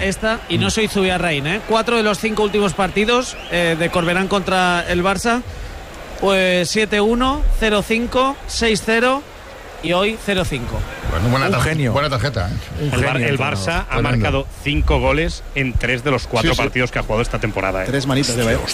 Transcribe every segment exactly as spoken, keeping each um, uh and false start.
esta, y no soy Zubiarrain, ¿eh? Cuatro de los cinco últimos partidos eh, de Corberán contra el Barça, pues siete uno, cero cinco, seis cero y hoy cero cinco. Bueno, buena, un tar- genio. buena tarjeta. ¿eh? El, Bar- el Barça ha marcado cinco goles en tres de los cuatro Sí, sí. partidos que ha jugado esta temporada. ¿eh? Tres manitas de Bayern.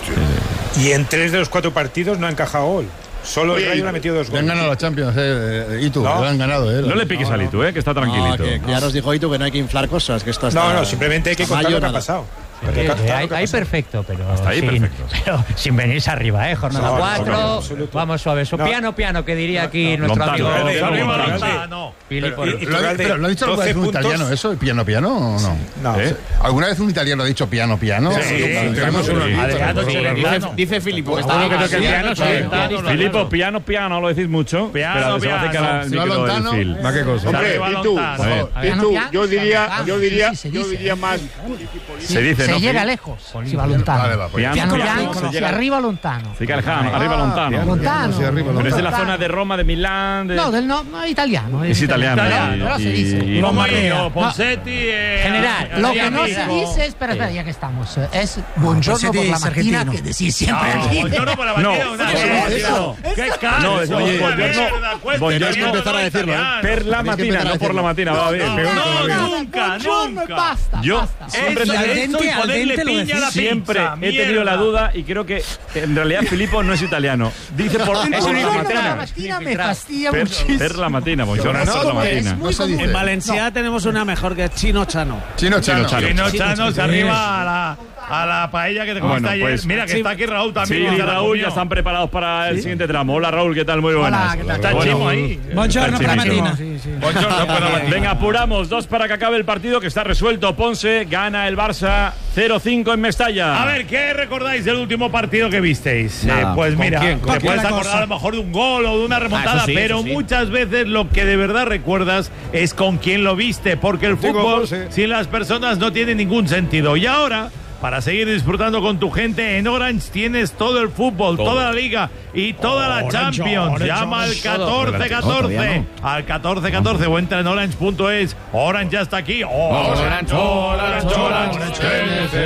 Y en tres de los cuatro partidos no ha encajado gol. Solo el Rayo le ha metido dos Le han goles. ganado la Champions, eh, y tú, No. le han ganado, eh. No le piques a Litu, eh, que está tranquilito. No, que, que ya nos dijo Itu que no hay que inflar cosas, que esto hasta, No, no, simplemente hay que hasta contar mayo lo que ha nada. pasado. Sí, Hay que contar ahí, lo que ha ahí pasado. perfecto, pero Hasta ahí sin, perfecto. pero sin venirse arriba, ¿eh? Jornada No, no, cuatro, no, no, absoluto. vamos suave, su No. piano, piano, que diría aquí No, nuestro Lontano, amigo eh, Filipo. arriba Lontano. Filipo. Y- y- Lo ha- Iturralde, pero, ¿lo ha dicho alguna vez un doce puntos. italiano eso? ¿Piano, piano o no? No. ¿Eh? ¿Alguna vez un italiano ha dicho piano, piano? Sí, sí, tenemos unos sí. Adriano Celentano. Dice Filipo que está Uno que toque el bien. piano, sí. Filipo, piano, piano, lo decís mucho. Piano, pero se va a piano. acercar al Si va micro del Lontano, Phil. ¿va qué cosa? Hombre, Arriba y tú, Lontano. A ver. y tú, yo diría, Piano, yo diría, sí, se yo dice. diría más. Se dice, Se ¿no? llega Phil? lejos, si va Lontano. Vale, va, pues. Piano, Piano, piano, piano, se hacia llega- arriba Lontano. Fica el Ham, arriba Lontano. Lontano. Sí, arriba, Pero es de la Lontano. zona de Roma, de Milán. De... No, del no, no, italiano. Es italiano. Pero y- se dice. y- No, Mario, no. Ponsetti, eh, General, lo que no se amigo. dice, espera, espera, ya que estamos, es buongiorno por la mañana, que decís siempre No, aquí. buongiorno por la No, mañana, una eso mierda, no, eso. Qué caro. No, es Oye, buongiorno- mierda, cuesta buongiorno- mierda, empezar a no decirlo, ¿eh? italiano. Per la Tenéis que mattina, empezar a no por decirlo. la mattina, va bien. No, Peor no, todavía. no, nunca, buongiorno nunca. y basta, Yo basta. siempre, Eso, he- eso y ponerle piña a la siempre pizza, he tenido la mierda. duda y creo que en realidad Filipo no es italiano. Dice por, por Es la un por la mattina. matina me fastidia Per, muchísimo. per la mattina, buongiorno No, per la no, es mattina. muy común. En Valencia tenemos una mejor que es Chino Chano. Chino, chino. Chino, Que no chanos arriba a la, a la paella que te comiste Bueno, ayer. pues- Mira que Sí. está aquí Raúl Sí, también. y que se la Raúl comió. ya están preparados para el siguiente tramo. Hola Raúl, ¿qué tal? Muy buenas. ¿qué tal? Está Bueno, Chimo ahí. Buongiorno per la Chimito. mattina. Buongiorno por la mañana. Venga, apuramos. Dos para que acabe el partido, que está resuelto. Ponce gana el Barça cero cinco en Mestalla. A ver, ¿qué recordáis del último partido que visteis? Nada. Eh, pues ¿Con mira, quién? ¿Con te quién? puedes La acordar cosa. a lo mejor de un gol o de una remontada, Ah, eso sí, pero eso sí. muchas veces lo que de verdad recuerdas es con quién lo viste, porque el Tengo fútbol gol, sí. sin las personas no tiene ningún sentido. Y ahora, para seguir disfrutando con tu gente, en Orange tienes todo el fútbol, Todo. toda la liga y toda la Champions. Llama al catorce catorce, al catorce catorce o entra en orange punto es. Orange ya está aquí. Orange, Orange, Orange, te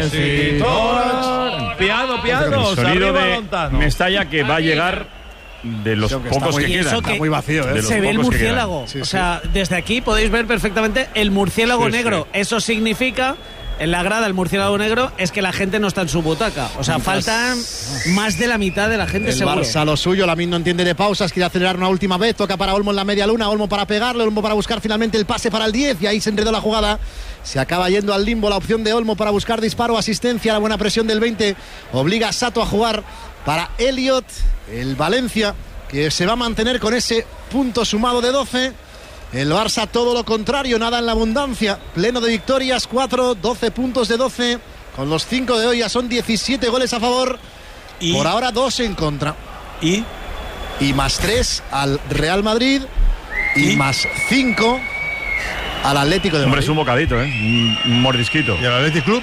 necesito. Piano, piano, Sonido arriba de Lontano. Mestalla que va a llegar de los Eso que está pocos muy- que y quedan. eso que- Está muy vacío, ¿eh? De los Se ve el pocos que quedan. murciélago. Sí, O sí. sea, desde aquí podéis ver perfectamente el murciélago Sí, sí. negro. Eso significa, en la grada, el murciélago negro es que la gente no está en su butaca. O sea, faltan más de la mitad de la gente, El seguro. Barça lo suyo, Lamine no entiende de pausas, quiere acelerar una última vez, toca para Olmo en la media luna, Olmo para pegarle, Olmo para buscar finalmente el pase para el diez y ahí se enredó la jugada. Se acaba yendo al limbo la opción de Olmo para buscar disparo, asistencia, la buena presión del veinte obliga a Sato a jugar para Elliot, el Valencia, que se va a mantener con ese punto sumado de doce. El Barça todo lo contrario, nada en la abundancia, pleno de victorias, cuatro, doce puntos de doce, con los cinco de hoy ya son diecisiete goles a favor, Y- por ahora dos en contra. Y Y más tres al Real Madrid y, ¿Y? más cinco al Atlético de Hombre, Madrid. es un bocadito, ¿eh? Un un mordisquito. ¿Y el Athletic Club?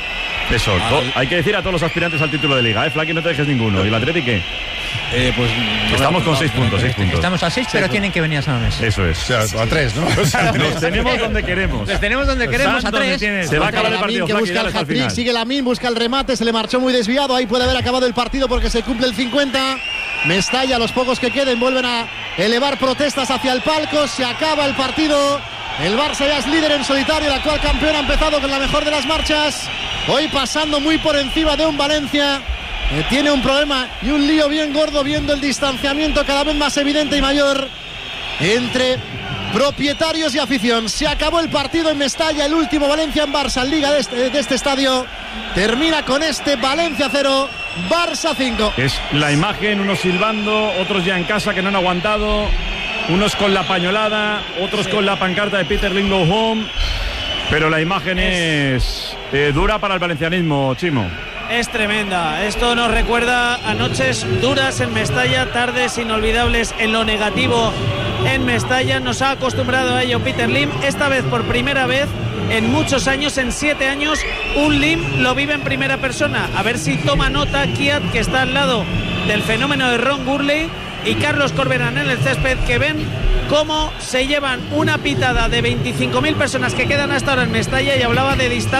Eso, to- hay que decir a todos los aspirantes al título de liga, ¿eh? Flaky, no te dejes ninguno. ¿Y el Atlético qué? Eh, pues, Estamos con seis puntos, seis puntos. Estamos a seis, pero tienen que venir a San Mamés. Eso O es. sea, a tres, ¿no? O sea, Los tenemos donde queremos. Les tenemos donde queremos a Santos, ¿dónde tres. tienes? Se va a acabar el Lamine, partido, que Flaky, busca ya el hasta el hat-trick, final. sigue Lamine, busca el remate, se le marchó muy desviado, ahí puede haber acabado el partido porque se cumple el cincuenta. Mestalla, los pocos que queden vuelven a elevar protestas hacia el palco, se acaba el partido. El Barça ya es líder en solitario, el actual campeón ha empezado con la mejor de las marchas, hoy pasando muy por encima de un Valencia que tiene un problema y un lío bien gordo, viendo el distanciamiento cada vez más evidente y mayor entre propietarios y afición. Se acabó el partido en Mestalla, el último Valencia en Barça en Liga de este, de este estadio. Termina con este Valencia cero, Barça cinco. Es la imagen, unos silbando, otros ya en casa que no han aguantado, unos con la pañolada, otros con la pancarta de Peter Lim Go Home. Pero la imagen es eh, dura para el valencianismo, Chimo. Es tremenda. Esto nos recuerda a noches duras en Mestalla, tardes inolvidables en lo negativo en Mestalla. Nos ha acostumbrado a ello Peter Lim. Esta vez, por primera vez en muchos años, en siete años, un Lim lo vive en primera persona. A ver si toma nota Kiat, que está al lado del fenómeno de Ron Gurley, y Carlos Corberán en el césped, que ven cómo se llevan una pitada de veinticinco mil personas que quedan hasta ahora en Mestalla, y hablaba de distancia.